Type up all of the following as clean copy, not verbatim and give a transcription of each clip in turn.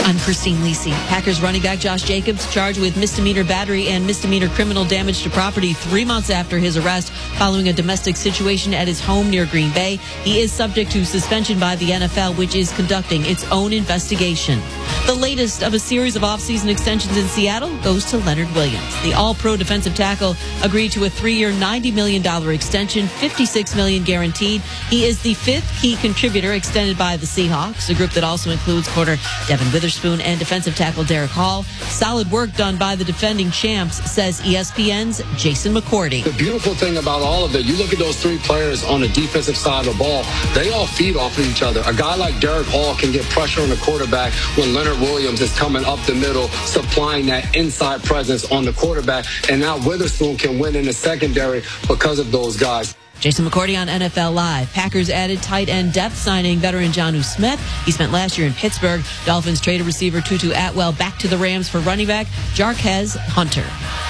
I'm Christine Lisi. Packers running back Josh Jacobs charged with misdemeanor battery and misdemeanor criminal damage to property 3 months after his arrest following a domestic situation at his home near Green Bay. He is subject to suspension by the NFL, which is conducting its own investigation. The latest of a series of offseason extensions in Seattle goes to Leonard Williams. The all-pro defensive tackle agreed to a 3-year, $90 million extension, $56 million guaranteed. He is the fifth key contributor extended by the Seahawks, a group that also includes corner Devin Witherspoon and defensive tackle Derek Hall. Solid work done by the defending champs, says ESPN's Jason McCourty. The beautiful thing about all of it, you look at those three players on the defensive side of the ball, they all feed off of each other. A guy like Derek Hall can get pressure on the quarterback when Leonard Williams is coming up the middle, supplying that inside presence on the quarterback. And now Witherspoon can win in the secondary because of those guys. Jason McCourty on NFL Live. Packers added tight end depth, signing veteran Jonnu Smith. He spent last year in Pittsburgh. Dolphins traded receiver Tutu Atwell back to the Rams for running back Jarquez Hunter.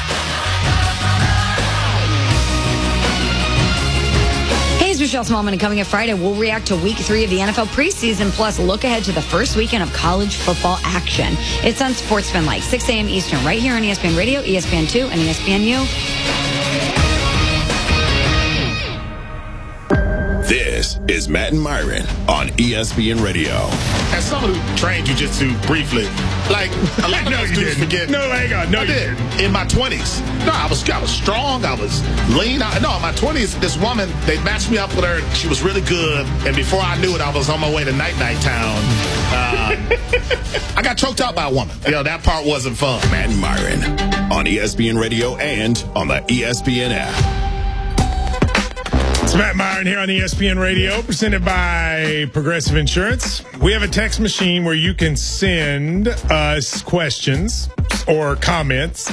Hey, it's Michelle Smallman, and coming up Friday, we'll react to Week 3 of the NFL preseason, plus look ahead to the first weekend of college football action. It's on Sports Fan Like, 6 a.m. Eastern, right here on ESPN Radio, ESPN2, and ESPNU. This is Matt and Myron on ESPN Radio. As someone who trained jiu-jitsu briefly, like a lot of those dudes forget. No, hang on. No, I did. In my 20s. No, I was strong. I was lean. In my 20s, this woman, they matched me up with her. She was really good. And before I knew it, I was on my way to Night Town. I got choked out by a woman. That part wasn't fun. Matt and Myron on ESPN Radio and on the ESPN app. It's Matt Myron here on ESPN Radio, presented by Progressive Insurance. We have a text machine where you can send us questions or comments,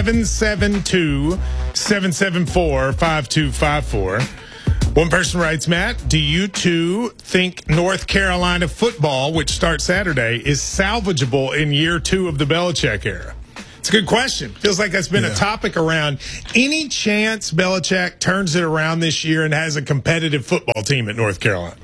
772-774-5254. One person writes, Matt, do you two think North Carolina football, which starts Saturday, is salvageable in year 2 of the Belichick era? It's a good question. Feels like that's been a topic around. Any chance Belichick turns it around this year and has a competitive football team at North Carolina?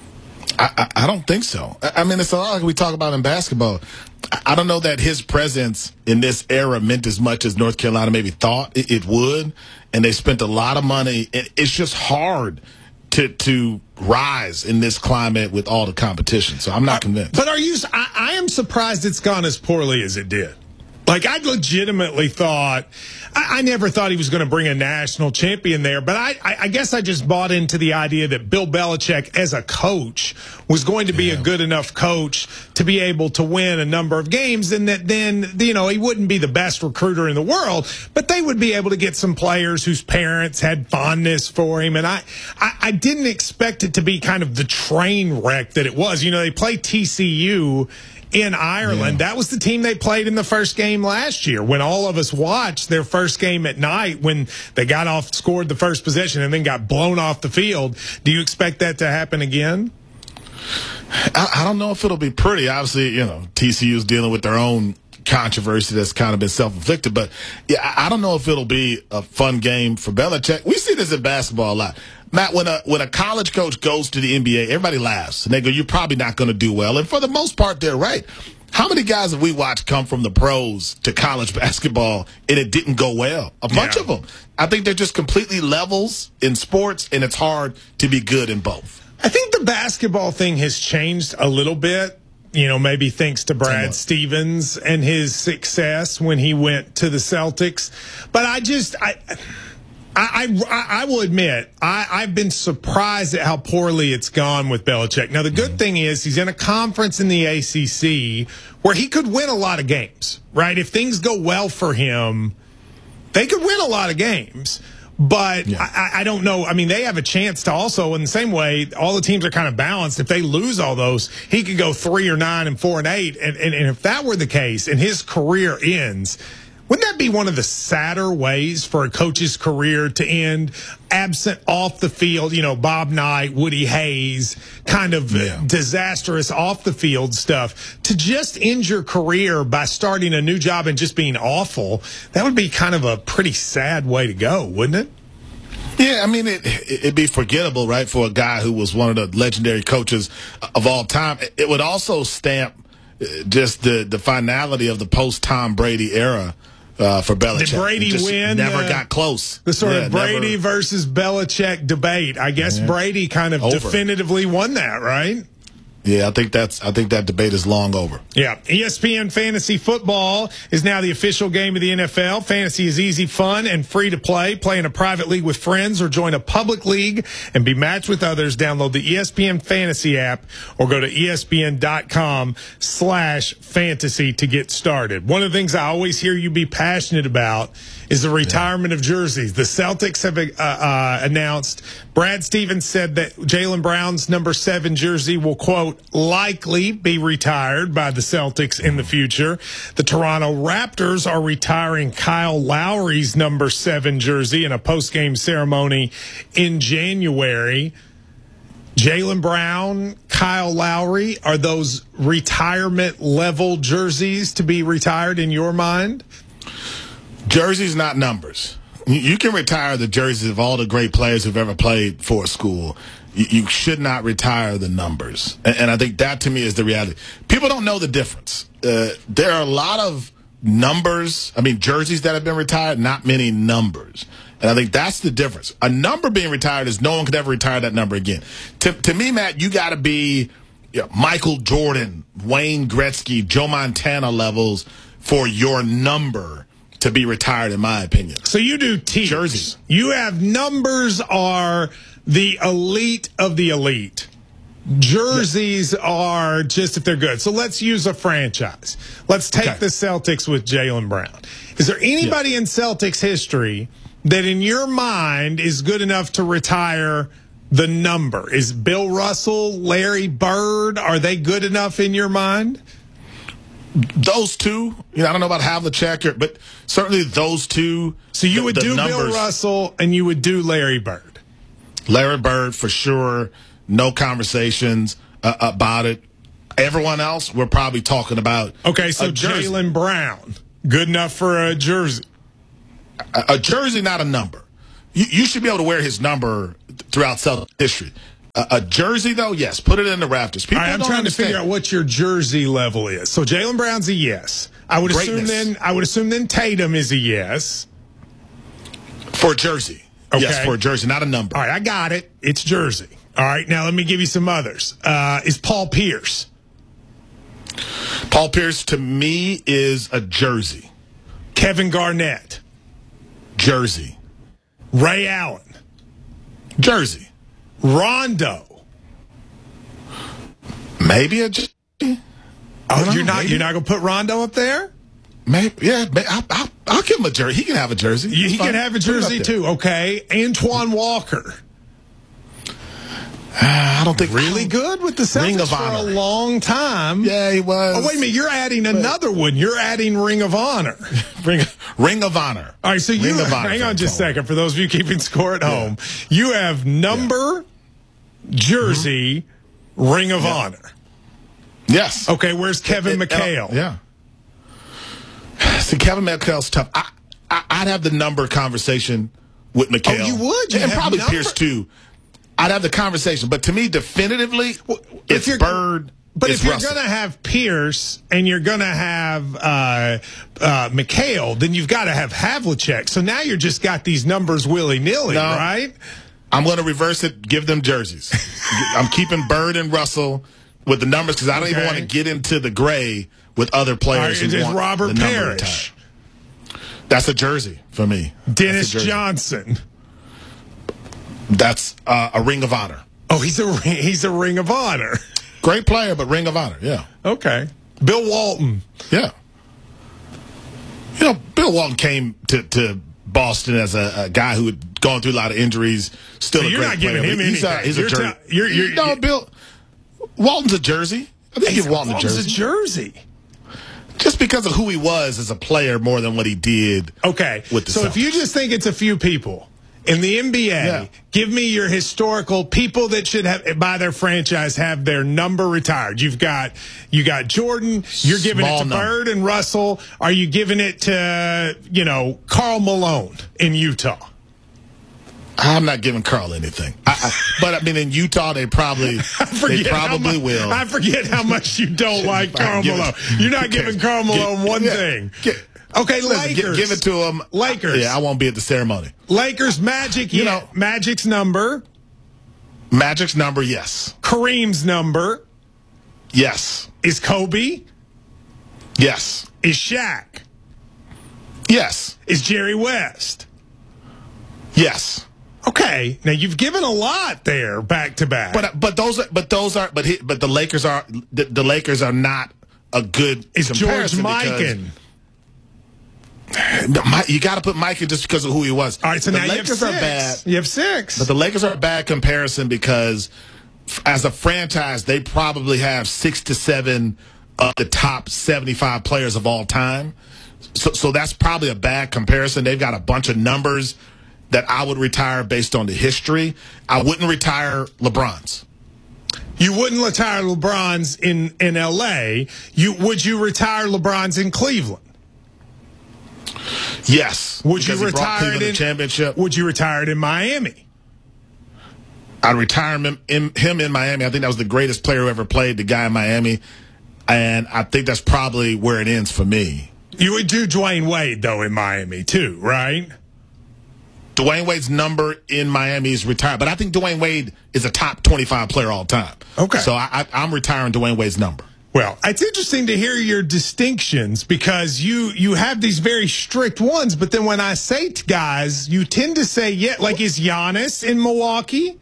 I don't think so. I mean, it's a lot like we talk about in basketball. I don't know that his presence in this era meant as much as North Carolina maybe thought it would, and they spent a lot of money. It's just hard to rise in this climate with all the competition. So I'm not convinced. But I am surprised it's gone as poorly as it did. Like, I legitimately thought, I never thought he was going to bring a national champion there, but I guess I just bought into the idea that Bill Belichick as a coach was going to be a good enough coach to be able to win a number of games, and that then, he wouldn't be the best recruiter in the world, but they would be able to get some players whose parents had fondness for him, and I didn't expect it to be kind of the train wreck that it was. They play TCU in Ireland. That was the team they played in the first game last year, when all of us watched their first game at night, when they scored the first possession and then got blown off the field. Do you expect that to happen again? I don't know if it'll be pretty. Obviously, TCU's dealing with their own controversy that's kind of been self-inflicted, but I don't know if it'll be a fun game for Belichick. We see this in basketball a lot. Matt, when a college coach goes to the NBA, everybody laughs and they go, "You're probably not going to do well." And for the most part, they're right. How many guys have we watched come from the pros to college basketball and it didn't go well? A bunch of them. I think they're just completely levels in sports, and it's hard to be good in both. I think the basketball thing has changed a little bit. Maybe thanks to Brad Stevens and his success when he went to the Celtics. But I will admit, I've been surprised at how poorly it's gone with Belichick. Now, the good thing is he's in a conference in the ACC where he could win a lot of games, right? If things go well for him, they could win a lot of games. But I don't know. I mean, they have a chance to also, in the same way, all the teams are kind of balanced. If they lose all those, he could go 3-9 and 4-8. And if that were the case and his career ends, wouldn't that be one of the sadder ways for a coach's career to end, absent off the field, Bob Knight, Woody Hayes, kind of disastrous off the field stuff, to just end your career by starting a new job and just being awful? That would be kind of a pretty sad way to go, wouldn't it? Yeah, I mean, it'd be forgettable, right, for a guy who was one of the legendary coaches of all time. It would also stamp just the finality of the post-Tom Brady era for Belichick. Did Brady win? Never got close. The sort of Brady versus Belichick debate. I guess Brady kind of definitively won that, right? Yeah, I think that debate is long over. Yeah. ESPN Fantasy Football is now the official game of the NFL. Fantasy is easy, fun, and free to play. Play in a private league with friends or join a public league and be matched with others. Download the ESPN Fantasy app or go to ESPN.com/fantasy to get started. One of the things I always hear you be passionate about is the retirement of jerseys. The Celtics have announced. Brad Stevens said that Jaylen Brown's number 7 jersey will, quote, likely be retired by the Celtics in the future. The Toronto Raptors are retiring Kyle Lowry's number 7 jersey in a post-game ceremony in January. Jaylen Brown, Kyle Lowry, are those retirement-level jerseys to be retired in your mind? Jerseys, not numbers. You can retire the jerseys of all the great players who've ever played for a school. You should not retire the numbers. And I think that, to me, is the reality. People don't know the difference. There are a lot of numbers, jerseys that have been retired, not many numbers. And I think that's the difference. A number being retired is no one could ever retire that number again. To me, Matt, you got to be Michael Jordan, Wayne Gretzky, Joe Montana levels for your number to be retired, in my opinion. So you do tiers. Jerseys. You have numbers are the elite of the elite. Jerseys are just if they're good. So let's use a franchise. Let's take the Celtics with Jaylen Brown. Is there anybody in Celtics history that in your mind is good enough to retire the number? Is Bill Russell, Larry Bird, are they good enough in your mind? Those two, I don't know about Havlicek, but certainly those two. So you would do numbers. Bill Russell and you would do Larry Bird. Larry Bird for sure. No conversations about it. Everyone else, we're probably talking about. Okay, so Jaylen Brown, good enough for a jersey. A jersey, not a number. You should be able to wear his number throughout Celtics history. A jersey, though, yes. Put it in the rafters. People I'm trying to figure out what your jersey level is. So Jaylen Brown's a yes. I would assume then Tatum is a yes. For a jersey. Okay. Yes, for a jersey, not a number. All right, I got it. It's jersey. All right, now let me give you some others. Is Paul Pierce? Paul Pierce, to me, is a jersey. Kevin Garnett? Jersey. Ray Allen? Jersey. Rondo? Maybe a jersey. Oh, you're not going to put Rondo up there? Maybe, yeah. I'll give him a jersey. He can have a jersey. He can have a jersey too. Okay, Antoine Walker. I don't think really good with the Celtics for a long time. Yeah, he was. Oh, wait a minute. You're adding another one. You're adding Ring of Honor. Ring of Honor. All right, so you hang on just a second. For those of you keeping score at home, you have number, jersey, Ring of Honor. Yes. Okay, where's Kevin McHale? Yeah. See, Kevin McHale's tough. I'd have the number conversation with McHale. Oh, you would? And probably Pierce, too. I'd have the conversation. But to me, definitively, it's Bird. But if you're going to have Pierce and you're going to have McHale, then you've got to have Havlicek. So now you're just got these numbers willy-nilly, right? I'm going to reverse it, give them jerseys. I'm keeping Bird and Russell with the numbers because I don't even want to get into the gray with other players. Right, there's Robert Parrish. That's a jersey for me. Dennis Johnson. That's a Ring of Honor. Oh, he's a Ring of Honor. Great player, but Ring of Honor, yeah. Okay. Bill Walton. Yeah. Bill Walton came to Boston as a guy who had gone through a lot of injuries. Still a great player. You're not giving him anything. He's a jersey. No, Bill. Walton's a jersey. I think give Walton a jersey. A jersey. Just because of who he was as a player more than what he did. Okay. With the so Celtics. If you just think it's a few people in the NBA, give me your historical people that should have by their franchise have their number retired. You got Jordan. You're giving it to Bird and Russell. Are you giving it to Karl Malone in Utah? I'm not giving Carl anything. But I mean, in Utah, they probably will. I forget how much you don't like Karl Malone. You're not giving Karl Malone one thing. Okay, Lakers. Give it to him. Lakers. Yeah, I won't be at the ceremony. Lakers, Magic. Magic's number. Magic's number, yes. Kareem's number. Yes. Is Kobe? Yes. Is Shaq? Yes. Is Jerry West? Yes. Okay. Now you've given a lot there back to back. But the Lakers are not a good George comparison. Mikan. You got to put Mike in just because of who he was. All right, so the now Lakers are bad. You have 6. But the Lakers are a bad comparison because as a franchise, they probably have 6 to 7 of the top 75 players of all time. So that's probably a bad comparison. They've got a bunch of numbers that I would retire based on the history. I wouldn't retire LeBron's. You wouldn't retire LeBron's in L.A. Would you retire LeBron's in Cleveland? Yes. Would you retire it in the championship? Would you retire it in Miami? I'd retire him in Miami. I think that was the greatest player who ever played, the guy in Miami. And I think that's probably where it ends for me. You would do Dwayne Wade, though, in Miami, too, right? Dwayne Wade's number in Miami is retired. But I think Dwayne Wade is a top 25 player all time. Okay. So I'm retiring Dwayne Wade's number. Well, it's interesting to hear your distinctions because you have these very strict ones, but then when I say to guys, you tend to say, yeah, like is Giannis in Milwaukee?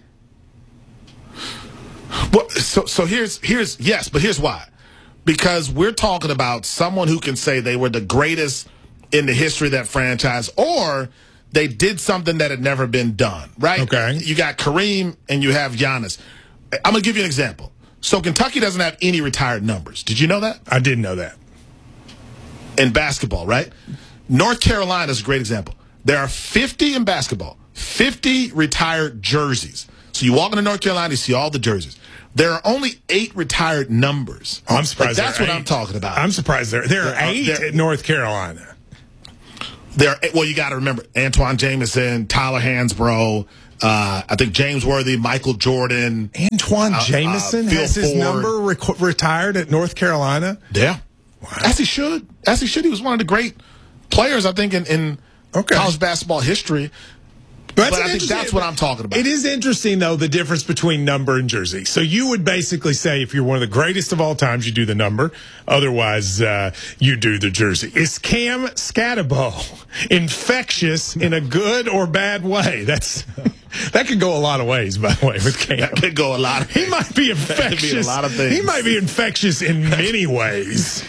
Well, so here's yes, but here's why. Because we're talking about someone who can say they were the greatest in the history of that franchise, or they did something that had never been done, right? Okay. You got Kareem and you have Giannis. I'm going to give you an example. So Kentucky doesn't have any retired numbers. Did you know that? I didn't know that. In basketball, right? North Carolina is a great example. There are 50 in basketball, 50 retired jerseys. So you walk into North Carolina, you see all the jerseys. There are only 8 retired numbers. I'm surprised. That's what I'm talking about. I'm surprised there are 8 at North Carolina. Well, you got to remember Antoine Jameson, Tyler Hansbrough, I think James Worthy, Michael Jordan. Antoine Jameson has his number retired at North Carolina? Yeah. Wow. As he should. He was one of the great players, I think, in college basketball history. But I think that's what I'm talking about. It is interesting, though, the difference between number and jersey. So you would basically say if you're one of the greatest of all times, you do the number. Otherwise, you do the jersey. Is Cam Scatterbo infectious in a good or bad way? That could go a lot of ways, by the way, with Cam. That could go a lot of ways. He might be infectious. That could be a lot of things. He might be infectious in many ways.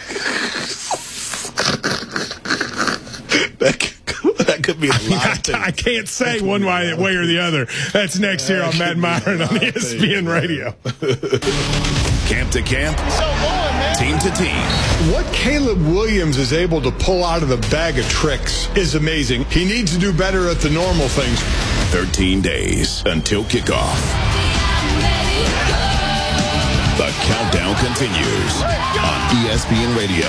That could be a lot of things. I can't say one way or the other. That's next here on Matt Myron on ESPN Radio. Camp to camp, team to team. What Caleb Williams is able to pull out of the bag of tricks is amazing. He needs to do better at the normal things. 13 days until kickoff. The countdown continues on ESPN Radio.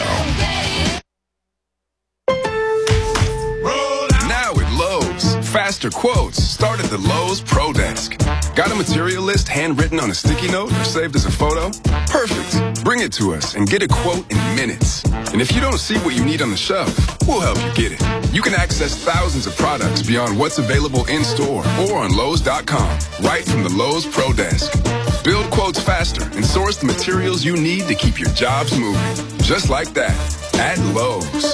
Faster quotes start at the Lowe's Pro Desk. Got a material list handwritten on a sticky note or saved as a photo? Perfect. Bring it to us and get a quote in minutes. And if you don't see what you need on the shelf, we'll help you get it. You can access thousands of products beyond what's available in store or on Lowe's.com, right from the Lowe's Pro Desk. Build quotes faster and source the materials you need to keep your jobs moving. Just like that at Lowe's.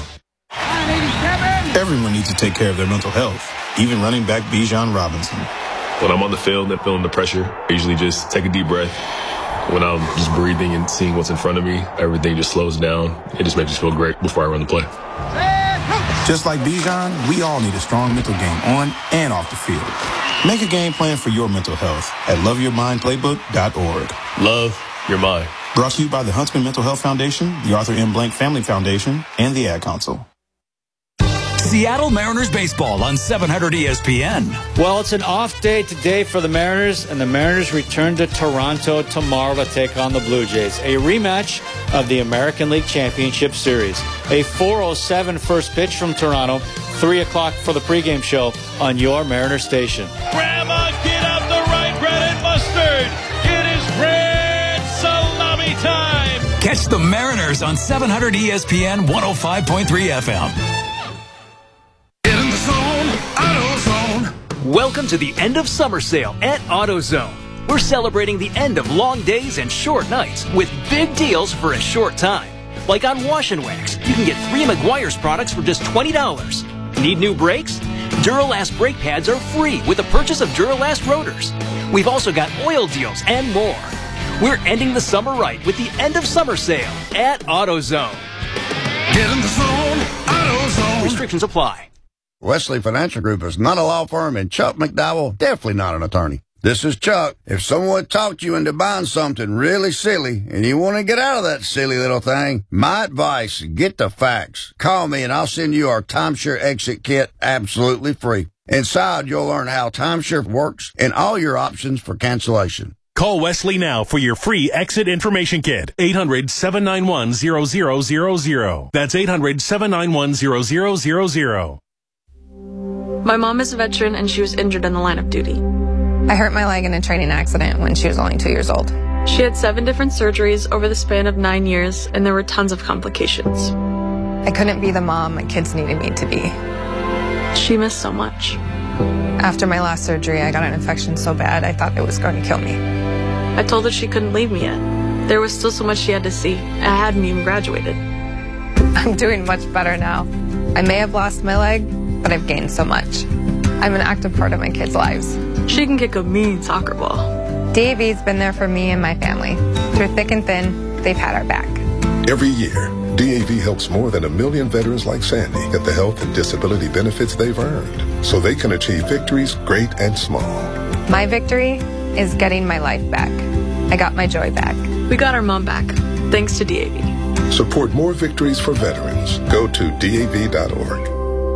Everyone needs to take care of their mental health, even running back Bijan Robinson. When I'm on the field and feeling the pressure, I usually just take a deep breath. When I'm just breathing and seeing what's in front of me, everything just slows down. It just makes me feel great before I run the play. Just like Bijan, we all need a strong mental game on and off the field. Make a game plan for your mental health at loveyourmindplaybook.org. Love your mind. Brought to you by the Huntsman Mental Health Foundation, the Arthur M. Blank Family Foundation, and the Ad Council. Seattle Mariners baseball on 700 ESPN. Well, it's an off day today for the Mariners, and the Mariners return to Toronto tomorrow to take on the Blue Jays. A rematch of the American League Championship Series. A 4:07 first pitch from Toronto. 3 o'clock for the pregame show on your Mariner station. Grandma, get out the rye bread and mustard. It is bread salami time. Catch the Mariners on 700 ESPN 105.3 FM. Get in the zone, AutoZone. Welcome to the end of summer sale at AutoZone. We're celebrating the end of long days and short nights with big deals for a short time. Like on Wash and Wax, you can get 3 Meguiar's products for just $20. Need new brakes? Duralast brake pads are free with the purchase of Duralast rotors. We've also got oil deals and more. We're ending the summer right with the end of summer sale at AutoZone. Get in the zone, AutoZone. Restrictions apply. Wesley Financial Group is not a law firm, and Chuck McDowell definitely not an attorney. This is Chuck. If someone talked you into buying something really silly and you want to get out of that silly little thing, my advice, get the facts. Call me and I'll send you our timeshare exit kit absolutely free. Inside, you'll learn how timeshare works and all your options for cancellation. Call Wesley now for your free exit information kit. 800-791-0000. That's 800-791-0000. My mom is a veteran and she was injured in the line of duty. I hurt my leg in a training accident when she was only 2 years old. She had 7 different surgeries over the span of 9 years, and there were tons of complications. I couldn't be the mom my kids needed me to be. She missed so much. After my last surgery, I got an infection so bad I thought it was going to kill me. I told her she couldn't leave me yet. There was still so much she had to see. I hadn't even graduated. I'm doing much better now. I may have lost my leg, but I've gained so much. I'm an active part of my kids' lives. She can kick a mean soccer ball. DAV's been there for me and my family. Through thick and thin, they've had our back. Every year, DAV helps more than 1 million veterans like Sandy get the health and disability benefits they've earned so they can achieve victories great and small. My victory is getting my life back. I got my joy back. We got our mom back, thanks to DAV. Support more victories for veterans. Go to DAV.org.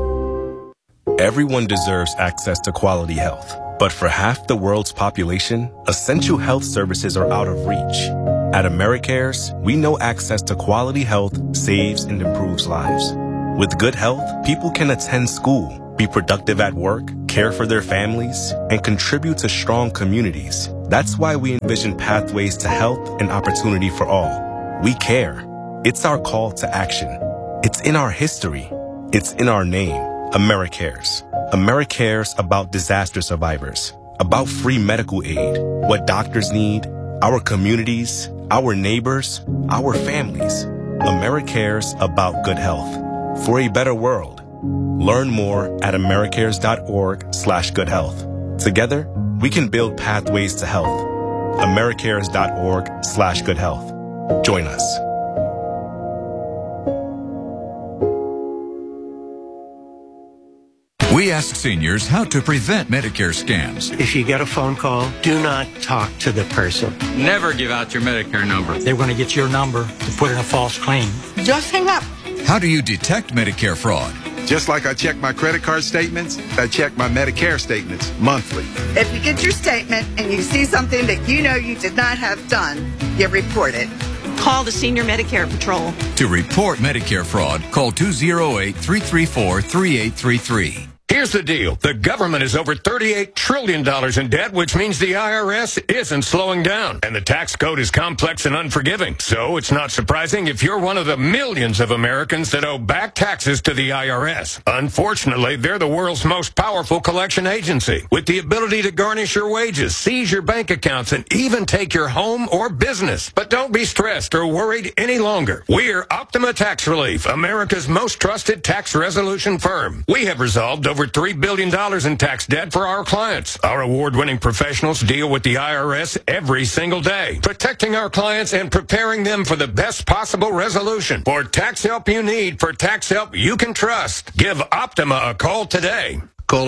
Everyone deserves access to quality health. But for half the world's population, essential health services are out of reach. At AmeriCares, we know access to quality health saves and improves lives. With good health, people can attend school, be productive at work, care for their families, and contribute to strong communities. That's why we envision pathways to health and opportunity for all. We care. It's our call to action. It's in our history. It's in our name. AmeriCares. AmeriCares about disaster survivors, about free medical aid, what doctors need, our communities, our neighbors, our families. AmeriCares about good health. For a better world. Learn more at americares.org/goodhealth. Together, we can build pathways to health. americares.org/goodhealth. Join us. We ask seniors how to prevent Medicare scams. If you get a phone call, do not talk to the person. Never give out your Medicare number. They're going to get your number to put in a false claim. Just hang up. How do you detect Medicare fraud? Just like I check my credit card statements, I check my Medicare statements monthly. If you get your statement and you see something that you know you did not have done, you report it. Call the Senior Medicare Patrol. To report Medicare fraud, call 208-334-3833. Here's the deal. The government is over $38 trillion in debt, which means the IRS isn't slowing down. And the tax code is complex and unforgiving. So it's not surprising if you're one of the millions of Americans that owe back taxes to the IRS. Unfortunately, they're the world's most powerful collection agency, with the ability to garnish your wages, seize your bank accounts, and even take your home or business. But don't be stressed or worried any longer. We're Optima Tax Relief, America's most trusted tax resolution firm. We have resolved over $3 billion in tax debt for our clients. Our award-winning professionals deal with the IRS every single day, protecting our clients and preparing them for the best possible resolution. For tax help you need, for tax help you can trust, give Optima a call today. Call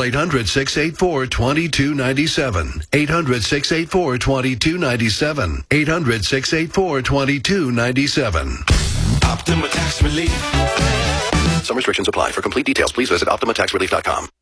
800-684-2297. 800-684-2297. 800-684-2297. Optima Tax Relief. Some restrictions apply. For complete details, please visit OptimaTaxRelief.com.